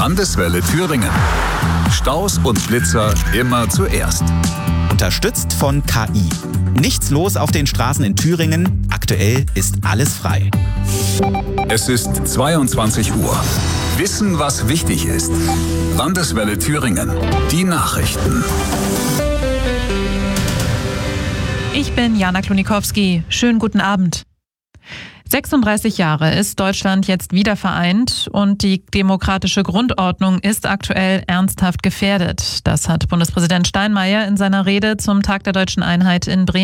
Landeswelle Thüringen. Staus und Blitzer immer zuerst. Unterstützt von KI. Nichts los auf den Straßen in Thüringen. Aktuell ist alles frei. Es ist 22 Uhr. Wissen, was wichtig ist. Landeswelle Thüringen. Die Nachrichten. Ich bin Jana Klonikowski. Schönen guten Abend. 36 Jahre ist Deutschland jetzt wieder vereint und die demokratische Grundordnung ist aktuell ernsthaft gefährdet. Das hat Bundespräsident Steinmeier in seiner Rede zum Tag der Deutschen Einheit in Bremen